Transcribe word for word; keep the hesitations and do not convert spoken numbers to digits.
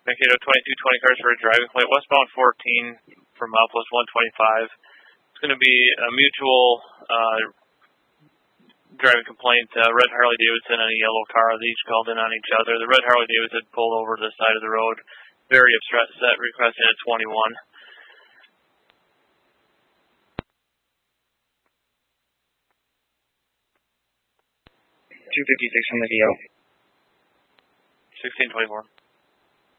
Mankato twenty-two twenty cars for a driving plate, westbound fourteen for milepost one twenty-five. It's going to be a mutual uh, driving complaint. Uh, red Harley Davidson and a yellow car. They each called in on each other. The red Harley Davidson pulled over to the side of the road, very upset, requesting a twenty-one. two fifty-six from the D O. sixteen twenty-four.